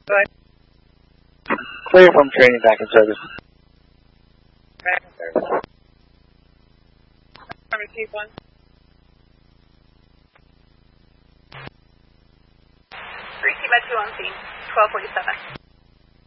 Good. Clear from training back in service. Back in service. Receive one. Receive at 2 on scene, 1247.